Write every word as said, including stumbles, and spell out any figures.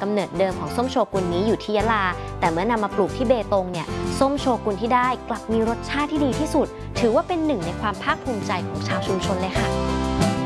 กำเนิดเดิมของส้มโชกุนนี้อยู่ที่ยะลาแต่เมื่อนำมาปลูกที่เบตงเนี่ยส้มโชกุนที่ได้กลับมีรสชาติที่ดีที่สุดถือว่าเป็นหนึ่งในความภาคภูมิใจของชาวชุมชนเลยค่ะ